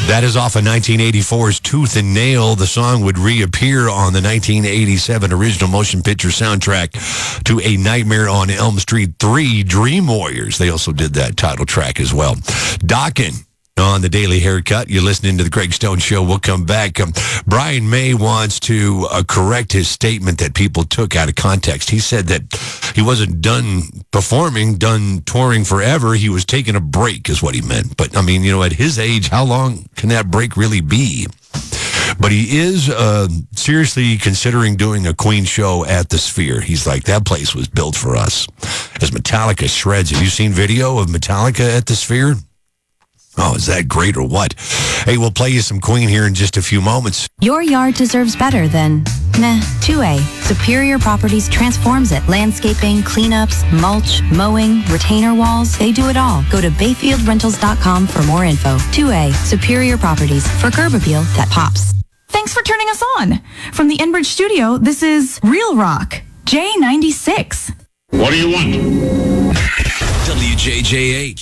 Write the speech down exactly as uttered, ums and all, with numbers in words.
That is off of nineteen eighty-four's Tooth and Nail. The song would reappear on the nineteen eighty-seven original motion picture soundtrack to A Nightmare on Elm Street three, Dream Warriors. They also did that title track as well. Dokken on the Daily Haircut. You're listening to the Greg Stone Show. We'll come back. Um, Brian May wants to uh, correct his statement that people took out of context. He said that he wasn't done performing, done touring forever. He was taking a break is what he meant. But, I mean, you know, at his age, how long can that break really be? But he is uh, seriously considering doing a Queen show at the Sphere. He's like, that place was built for us. As Metallica shreds. Have you seen video of Metallica at the Sphere? Oh, is that great or what? Hey, we'll play you some Queen here in just a few moments. Your yard deserves better than, meh, two A. Superior Properties transforms it. Landscaping, cleanups, mulch, mowing, retainer walls, they do it all. Go to bayfield rentals dot com for more info. two A. Superior Properties, for curb appeal that pops. Thanks for turning us on. From the Enbridge studio, this is Real Rock, J ninety-six. What do you want? W J J H.